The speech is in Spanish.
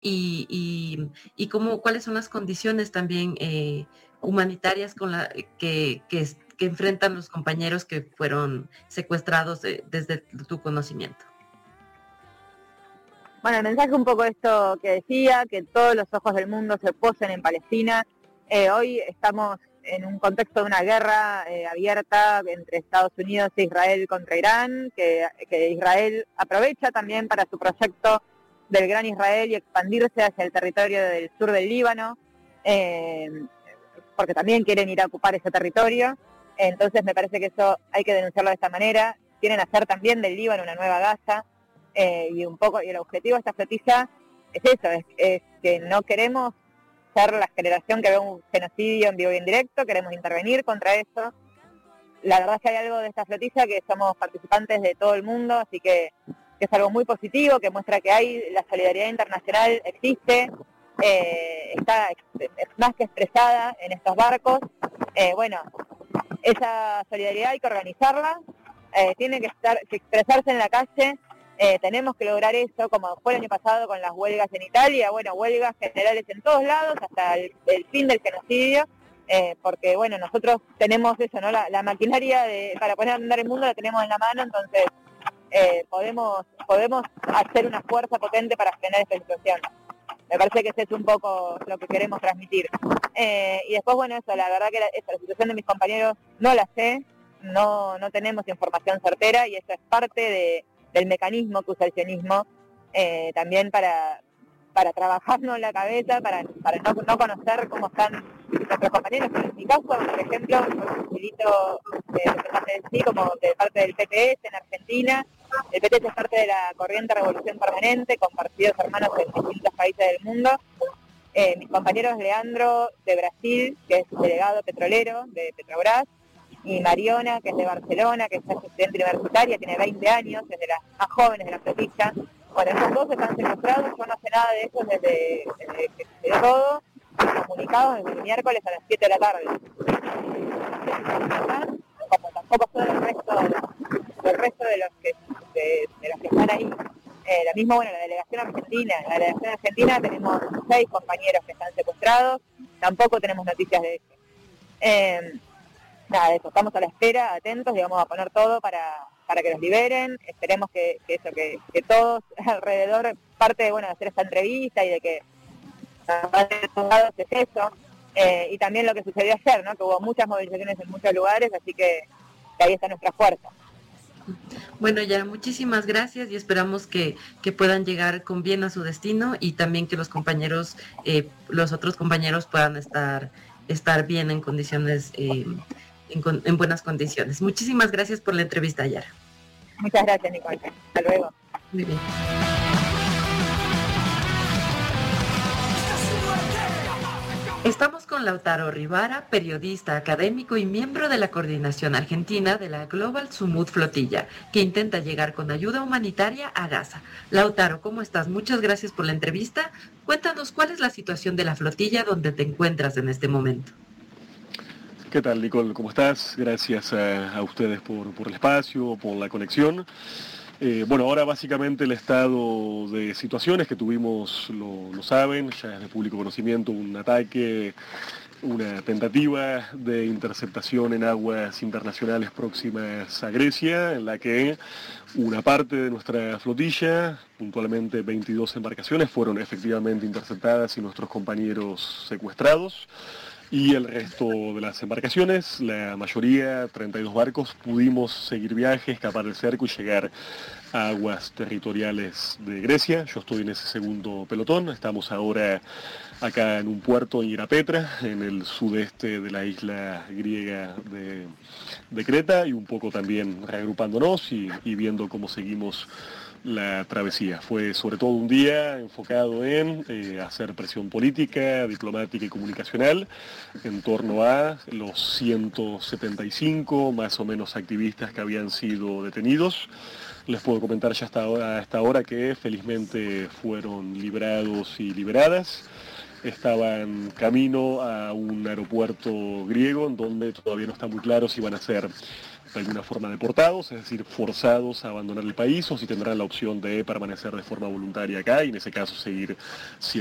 y cuáles son las condiciones también humanitarias que enfrentan los compañeros que fueron secuestrados desde tu conocimiento. Bueno, el mensaje un poco esto que decía, que todos los ojos del mundo se posen en Palestina. Hoy estamos en un contexto de una guerra abierta entre Estados Unidos e Israel contra Irán, que Israel aprovecha también para su proyecto del Gran Israel y expandirse hacia el territorio del sur del Líbano, porque también quieren ir a ocupar ese territorio. Entonces me parece que eso hay que denunciarlo de esta manera. Quieren hacer también del Líbano una nueva Gaza. Y el objetivo de esta flotilla es eso, es que no queremos ser la generación que ve un genocidio en vivo y en directo, queremos intervenir contra eso. La verdad es que hay algo de esta flotilla que somos participantes de todo el mundo, así que es algo muy positivo, que muestra que la solidaridad internacional existe, está más que expresada en estos barcos. Bueno, esa solidaridad hay que organizarla, tiene que expresarse en la calle. Tenemos que lograr eso, como fue el año pasado con las huelgas en Italia, bueno, huelgas generales en todos lados, hasta el fin del genocidio, porque bueno, nosotros tenemos eso, ¿no? La maquinaria para poner a andar el mundo la tenemos en la mano, entonces podemos hacer una fuerza potente para frenar esta situación. Me parece que ese es un poco lo que queremos transmitir. Y después, bueno, eso, la verdad que la situación de mis compañeros no la sé, no tenemos información certera y eso es parte del mecanismo que usa el sionismo, también para trabajarnos la cabeza, para no conocer cómo están nuestros compañeros. En mi caso, por ejemplo, milito como de parte del PPS en Argentina. El PPS es parte de la corriente Revolución Permanente, con partidos hermanos en distintos países del mundo. Mis compañeros Leandro, de Brasil, que es delegado petrolero de Petrobras, y Mariona, que es de Barcelona, que es estudiante universitaria, tiene 20 años, es de las más jóvenes de la flotilla. Bueno, esos dos están secuestrados, yo no sé nada de ellos desde que se dio todo, comunicados desde el miércoles a las 7 de la tarde. Como tampoco son el resto de los que están ahí. La misma, bueno, la delegación argentina. En la delegación argentina tenemos 6 compañeros que están secuestrados, tampoco tenemos noticias de ellos. Nada, de eso, estamos a la espera, atentos, y vamos a poner todo para que los liberen. Esperemos que todos alrededor, parte de hacer esta entrevista y de que es eso, y también lo que sucedió ayer, ¿no? Que hubo muchas movilizaciones en muchos lugares, así que ahí está nuestra fuerza. Bueno, ya, muchísimas gracias y esperamos que puedan llegar con bien a su destino y también que los compañeros, los otros compañeros puedan estar bien en condiciones, en buenas condiciones. Muchísimas gracias por la entrevista, Yara. Muchas gracias, Nicole. Hasta luego. Muy bien. Estamos con Lautaro Rivara, periodista, académico y miembro de la coordinación argentina de la Global Sumud Flotilla, que intenta llegar con ayuda humanitaria a Gaza. Lautaro, ¿cómo estás? Muchas gracias por la entrevista. Cuéntanos cuál es la situación de la flotilla donde te encuentras en este momento. ¿Qué tal, Nicole? ¿Cómo estás? Gracias a ustedes por el espacio, por la conexión. Ahora básicamente el estado de situaciones que tuvimos, lo saben, ya es de público conocimiento, un ataque, una tentativa de interceptación en aguas internacionales próximas a Grecia, en la que una parte de nuestra flotilla, puntualmente 22 embarcaciones, fueron efectivamente interceptadas y nuestros compañeros secuestrados. Y el resto de las embarcaciones, la mayoría, 32 barcos, pudimos seguir viaje, escapar del cerco y llegar a aguas territoriales de Grecia. Yo estoy en ese segundo pelotón, estamos ahora acá en un puerto en Irapetra, en el sudeste de la isla griega de Creta, y un poco también reagrupándonos y viendo cómo seguimos la travesía. Fue sobre todo un día enfocado en hacer presión política, diplomática y comunicacional en torno a los 175 más o menos activistas que habían sido detenidos. Les puedo comentar ya hasta ahora que felizmente fueron liberados y liberadas. Estaban camino a un aeropuerto griego en donde todavía no está muy claro si van a ser de alguna forma deportados, es decir, forzados a abandonar el país, o si tendrán la opción de permanecer de forma voluntaria acá y en ese caso seguir